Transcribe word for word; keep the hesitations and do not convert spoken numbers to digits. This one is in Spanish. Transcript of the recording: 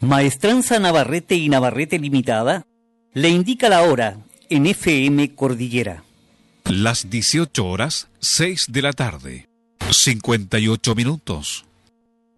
Maestranza Navarrete y Navarrete Limitada le indica la hora en F M Cordillera. Las dieciocho horas, seis de la tarde, cincuenta y ocho minutos.